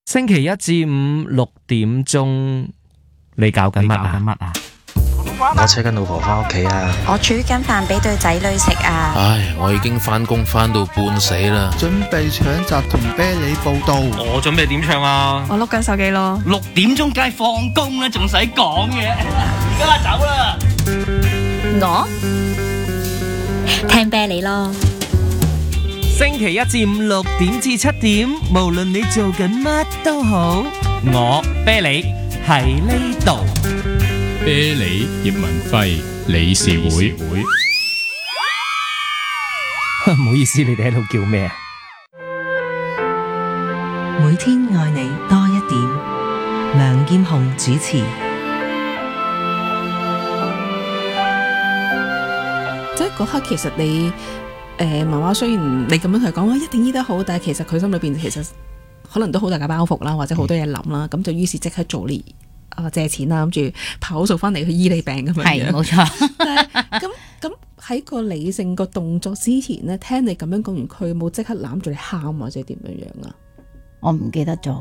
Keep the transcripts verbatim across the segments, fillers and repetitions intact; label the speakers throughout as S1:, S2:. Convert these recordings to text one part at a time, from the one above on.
S1: 星期一至五六點鐘，你搞緊乜啊？
S2: 我車緊老婆返屋企啊！
S3: 我煮緊飯俾對仔女食啊！
S4: 唉，我已經返工返到半死啦，
S5: 準備搶閘同啤梨報到。
S6: 我準備點唱啊？
S7: 我碌緊手機咯。
S6: 六點鐘梗係放工啦，仲使講嘅？而家走啦！
S3: 我聽啤梨咯。
S1: 星期一至五六點至七點，無論你做緊乜都好，我啤梨喺呢度。
S8: 啤梨葉文輝理事會，
S1: 唔好意思，你哋喺度叫咩啊？
S9: 每天愛你多一點，梁劍雄主持。
S7: 即係嗰刻，其實你誒媽媽雖然你咁樣同佢講話一定醫得好，但係其實佢心裏邊其實可能都好大嘅包袱啦，或者好多嘢諗啦，咁、嗯、就於是即刻做呢。啊！借錢啦，諗住跑數翻嚟去醫你病咁樣。
S10: 係冇錯。
S7: 咁咁喺個理性個動作之前咧，聽你咁樣講完，佢冇即刻攬住你喊或者點樣樣啊？
S10: 我唔記得咗，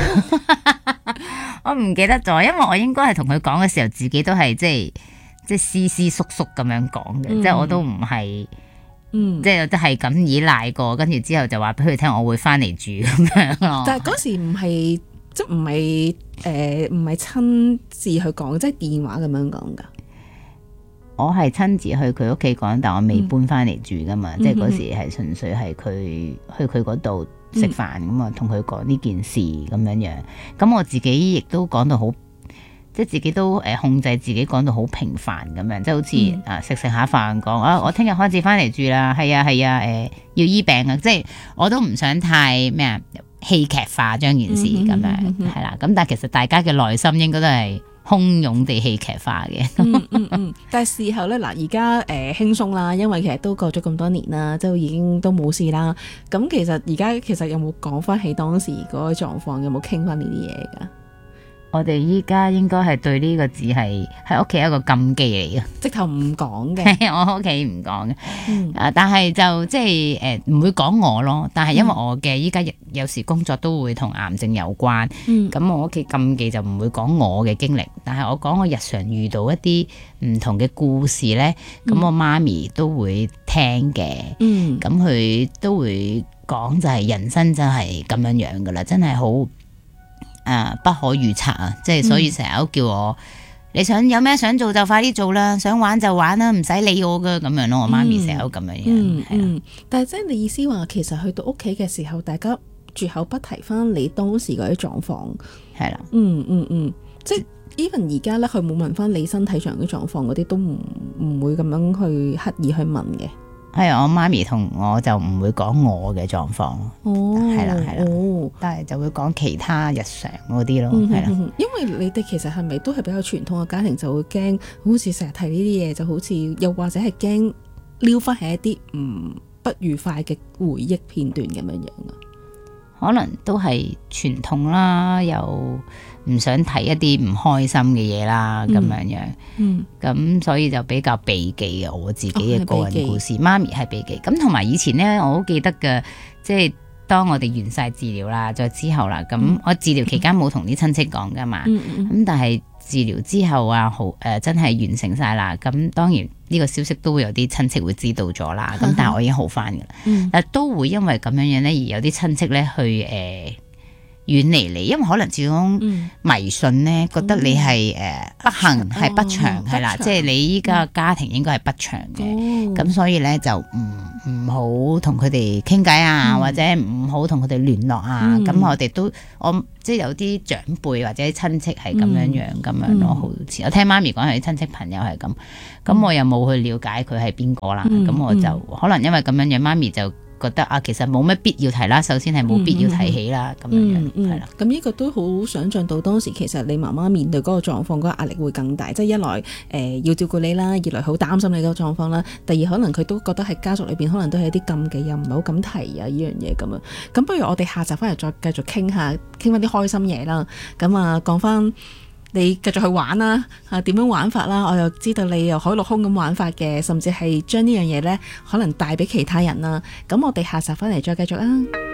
S10: 我唔記得咗，因為我應該係同佢講嘅時候，自己都係即係即係斯斯縮縮咁樣講嘅，嗯、即係我都唔係，嗯，即係都係咁依賴過，跟住之後就話俾佢聽，我會翻嚟住咁樣咯。
S7: 但係嗰時唔係。即唔係誒唔係親自去講，即係電話咁樣講噶。
S10: 我係親自去佢屋企講，但我未搬翻嚟住噶嘛。嗯、即係嗰時係純粹係佢去佢嗰度食飯咁啊，同佢講呢件事咁樣樣。咁我自己亦都講到好，即係自己都誒控制自己講到好平凡咁樣，即係好似、嗯、啊食食下飯講啊，我聽日開始翻嚟住啦。係啊係啊，誒、呃、要醫病啊，即係我都唔想太咩啊。戲劇化將件事咁樣係啦，咁、嗯、但係其實大家嘅內心應該都係洶湧地戲劇化嘅、
S7: 嗯嗯嗯。但係事後咧，嗱而家誒輕鬆啦，因為其實都過咗咁多年啦，即係已經都冇事啦。咁其實而家其實有冇講翻起當時嗰個狀況，有冇傾翻呢啲嘢噶？
S10: 我哋依家應該係對呢個字係喺屋企一個禁忌嚟嘅，
S7: 直頭唔講嘅。
S10: 我屋企唔講嘅，嗯、啊，但係就即係誒唔會講我咯。但係因為我嘅依家有時工作都會同癌症有關，咁、嗯、我屋企禁忌就唔會講我嘅經歷。但係我講我日常遇到一啲唔同嘅故事咧，咁、嗯、我媽咪都會聽嘅。咁佢、嗯、都會講就係人生真係咁樣樣噶啦，真係好。誒、啊，不可預測啊！即係所以成日都叫我，嗯、你想有咩想做就快啲做啦，想玩就玩啦，唔使理我噶咁樣咯。我媽咪成日都咁樣樣，
S7: 嗯
S10: 係
S7: 嗯。但係即係你意思話，其實去到屋企嘅時候，大家絕口不提翻你當時嗰啲狀況，
S10: 係啦。
S7: 嗯嗯嗯，即係 even 而家咧，佢冇問翻你身體上嘅狀況嗰啲，都唔唔會咁樣去刻意去問嘅。係
S10: 我媽咪同我就唔會講我嘅狀況，係啦係啦，
S7: 哦、
S10: 但係就會講其他日常嗰啲咯，係啦、
S7: 嗯。因為你哋其實係咪都係比較傳統嘅家庭，就會驚好似成日提呢啲嘢，就好似又或者係驚撩翻起一啲唔不愉快嘅回憶片段咁樣樣啊？
S10: 可能都係傳統啦，又唔想睇一啲唔開心嘅嘢啦，咁、嗯、樣樣，咁、嗯、所以就比較避忌嘅我自己嘅個人故事。哦、媽咪係避忌，咁同埋以前咧，我好記得嘅，即係當我哋完晒治療啦，再之後啦，咁、嗯、我治療期間冇同啲親戚講噶嘛，咁、嗯嗯、但係治療之後啊，好誒、呃，真係完成晒啦，咁當然呢個消息都會有啲親戚會知道咗啦，咁、嗯、但係我已經好翻噶啦，嗯、但係都會因為咁樣樣咧，而有啲親戚咧去誒。呃遠離你，因為可能始終迷信咧，覺得你係誒不幸係不祥係啦，即係你依家家庭應該係不祥嘅，咁所以咧就唔唔好同佢哋傾偈啊，或者唔好同佢哋聯絡啊。咁我哋都我即係有啲長輩或者親戚係咁樣樣咁樣咯，好似我聽媽咪講，係啲親戚朋友係咁，咁我又冇去了解佢係邊個啦，咁我就可能因為咁樣樣，媽咪就覺得啊，其實冇乜必要提啦。首先係冇必要提起啦，咁、嗯、樣樣係啦。咁呢、嗯嗯、個都好想像到當時其實你媽媽面對嗰個狀況，嗰、嗰個壓力會更大。即係一來誒、呃、要照顧你啦，二來好擔心你嗰個狀況啦。第二可能佢都覺得喺家族裏邊可能都係一啲禁忌，又唔係好敢提啊呢樣嘢咁啊。咁不如我哋下集翻嚟再繼續傾下，傾翻啲開心嘢啦。咁啊講翻。你繼續去玩啦，嚇、啊、點樣玩法啦？我又知道你又海陸空咁玩法嘅，甚至係將呢樣嘢呢可能帶俾其他人啦。咁我哋下集翻嚟再繼續啊！